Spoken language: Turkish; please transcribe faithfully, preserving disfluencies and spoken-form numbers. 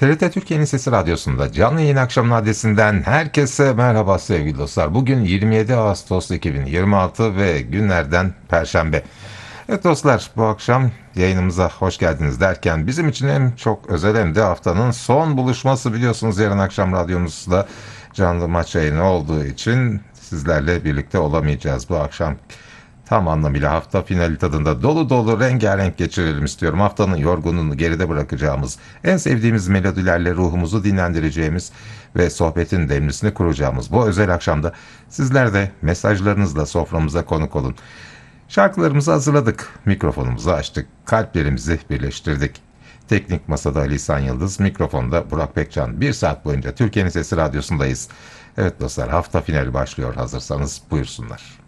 T R T Türkiye'nin Sesi Radyosu'nda canlı yayın akşam adresinden herkese merhaba sevgili dostlar. Bugün yirmi yedi Ağustos iki bin yirmi altı ve günlerden Perşembe. Evet dostlar, bu akşam yayınımıza hoş geldiniz derken bizim için hem çok özel hem de haftanın son buluşması, biliyorsunuz yarın akşam radyomuzda canlı maç yayını olduğu için sizlerle birlikte olamayacağız. Bu akşam tam anlamıyla hafta finali tadında dolu dolu rengarenk geçirelim istiyorum. Haftanın yorgunluğunu geride bırakacağımız, en sevdiğimiz melodilerle ruhumuzu dinlendireceğimiz ve sohbetin demlisini kuracağımız bu özel akşamda sizler de mesajlarınızla soframıza konuk olun. Şarkılarımızı hazırladık, mikrofonumuzu açtık, kalplerimizi birleştirdik. Teknik Masada Ali İhsan Yıldız, mikrofonda Burak Pekcan. Bir saat boyunca Türkiye'nin Sesi Radyosu'ndayız. Evet dostlar, hafta finali başlıyor, hazırsanız buyursunlar.